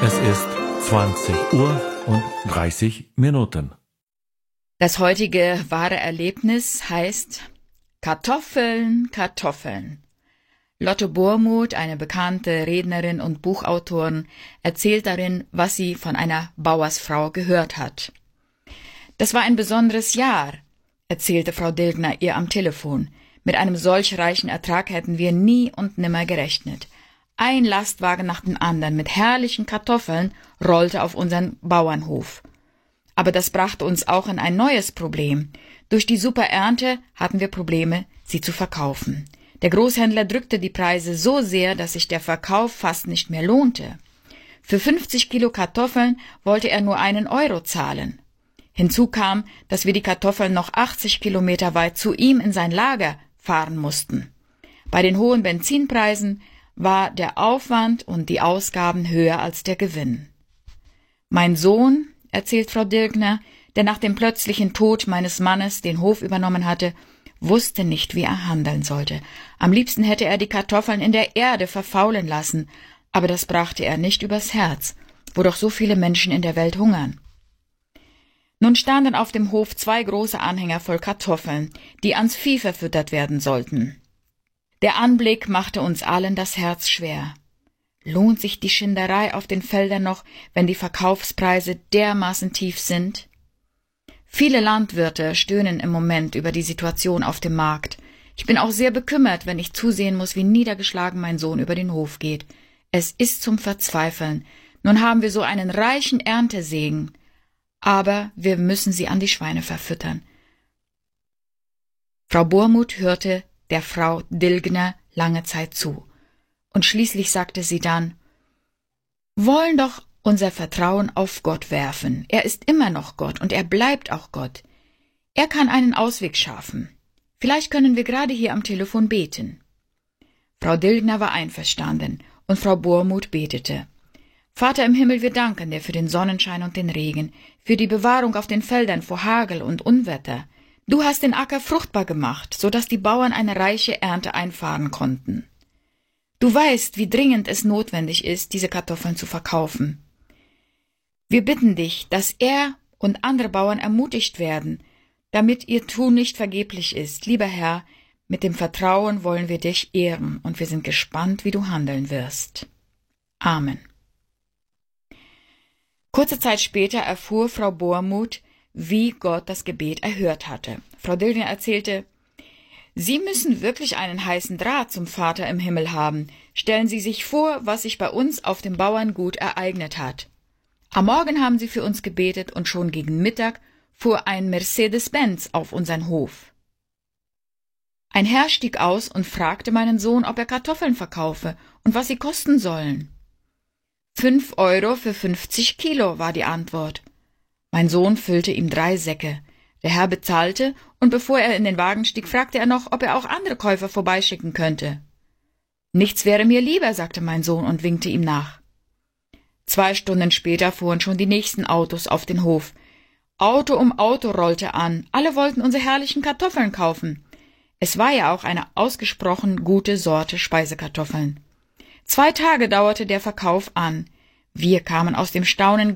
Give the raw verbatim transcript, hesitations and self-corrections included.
Es ist zwanzig Uhr und dreißig Minuten. Das heutige wahre Erlebnis heißt Kartoffeln, Kartoffeln. Lotte Bohrmuth, eine bekannte Rednerin und Buchautorin, erzählt darin, was sie von einer Bauersfrau gehört hat. Das war ein besonderes Jahr, erzählte Frau Dilgner ihr am Telefon. Mit einem solch reichen Ertrag hätten wir nie und nimmer gerechnet. Ein Lastwagen nach dem anderen mit herrlichen Kartoffeln rollte auf unseren Bauernhof. Aber das brachte uns auch in ein neues Problem. Durch die super Ernte hatten wir Probleme, sie zu verkaufen. Der Großhändler drückte die Preise so sehr, dass sich der Verkauf fast nicht mehr lohnte. Für fünfzig Kilo Kartoffeln wollte er nur einen Euro zahlen. Hinzu kam, dass wir die Kartoffeln noch achtzig Kilometer weit zu ihm in sein Lager fahren mussten. Bei den hohen Benzinpreisen war der Aufwand und die Ausgaben höher als der Gewinn. Mein Sohn, erzählt Frau Dilgner, der nach dem plötzlichen Tod meines Mannes den Hof übernommen hatte, wusste nicht, wie er handeln sollte. Am liebsten hätte er die Kartoffeln in der Erde verfaulen lassen, aber das brachte er nicht übers Herz, wo doch so viele Menschen in der Welt hungern. Nun standen auf dem Hof zwei große Anhänger voll Kartoffeln, die ans Vieh verfüttert werden sollten. Der Anblick machte uns allen das Herz schwer. Lohnt sich die Schinderei auf den Feldern noch, wenn die Verkaufspreise dermaßen tief sind? Viele Landwirte stöhnen im Moment über die Situation auf dem Markt. Ich bin auch sehr bekümmert, wenn ich zusehen muss, wie niedergeschlagen mein Sohn über den Hof geht. Es ist zum Verzweifeln. Nun haben wir so einen reichen Erntesegen, aber wir müssen sie an die Schweine verfüttern. Frau Bohrmuth hörte der Frau Dilgner lange Zeit zu. Und schließlich sagte sie dann, wollen doch unser Vertrauen auf Gott werfen. Er ist immer noch Gott und er bleibt auch Gott. Er kann einen Ausweg schaffen. Vielleicht können wir gerade hier am Telefon beten. Frau Dilgner war einverstanden und Frau Bohrmuth betete. Vater im Himmel, wir danken dir für den Sonnenschein und den Regen, für die Bewahrung auf den Feldern vor Hagel und Unwetter. Du hast den Acker fruchtbar gemacht, so dass die Bauern eine reiche Ernte einfahren konnten. Du weißt, wie dringend es notwendig ist, diese Kartoffeln zu verkaufen. Wir bitten dich, dass er und andere Bauern ermutigt werden, damit ihr Tun nicht vergeblich ist. Lieber Herr, mit dem Vertrauen wollen wir dich ehren und wir sind gespannt, wie du handeln wirst. Amen. Kurze Zeit später erfuhr Frau Bohrmuth, wie Gott das Gebet erhört hatte. Frau Dilgner erzählte, Sie müssen wirklich einen heißen Draht zum Vater im Himmel haben. Stellen Sie sich vor, was sich bei uns auf dem Bauerngut ereignet hat. Am Morgen haben Sie für uns gebetet und schon gegen Mittag fuhr ein Mercedes-Benz auf unseren Hof. Ein Herr stieg aus und fragte meinen Sohn, ob er Kartoffeln verkaufe und was sie kosten sollen. Fünf Euro für fünfzig Kilo, war die Antwort. Mein Sohn füllte ihm drei Säcke. Der Herr bezahlte, und bevor er in den Wagen stieg, fragte er noch, ob er auch andere Käufer vorbeischicken könnte. Nichts wäre mir lieber, sagte mein Sohn und winkte ihm nach. Zwei Stunden später fuhren schon die nächsten Autos auf den Hof. Auto um Auto rollte an, alle wollten unsere herrlichen Kartoffeln kaufen. Es war ja auch eine ausgesprochen gute Sorte Speisekartoffeln. Zwei Tage dauerte der Verkauf an. Wir kamen aus dem Staunen